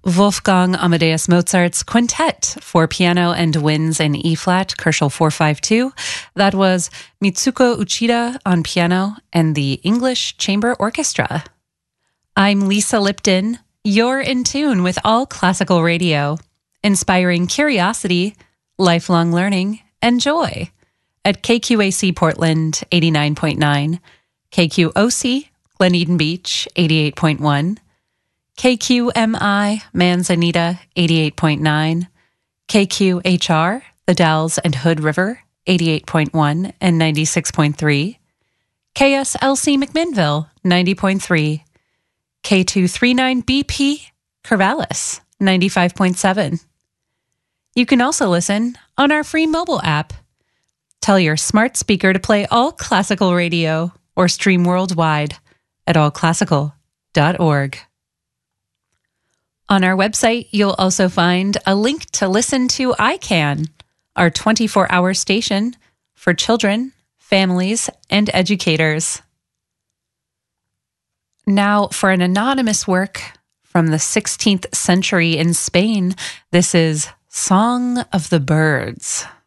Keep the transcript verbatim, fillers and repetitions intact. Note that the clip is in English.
Wolfgang Amadeus Mozart's Quintet for piano and winds in E-flat, Kerschel four five two. That was Mitsuko Uchida on piano and the English Chamber Orchestra. I'm Lisa Lipton. You're in tune with All Classical Radio, inspiring curiosity, lifelong learning, and joy at K Q A C Portland eighty-nine point nine, K Q O C Glen Eden Beach eighty-eight point one, K Q M I Manzanita eighty-eight point nine, K Q H R The Dalles and Hood River eighty-eight point one and ninety-six point three, K S L C McMinnville ninety point three, K two thirty-nine B P Corvallis ninety-five point seven. You can also listen on our free mobile app. Tell your smart speaker to play All Classical Radio or stream worldwide at all classical dot org. On our website, you'll also find a link to listen to iCan, our twenty-four hour station for children, families, and educators. Now, for an anonymous work from the sixteenth century in Spain, this is Song of the Birds.